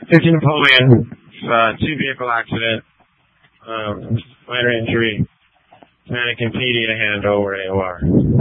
50 Napoleon, two-vehicle accident, minor injury, Manic and PD to hand over AOR.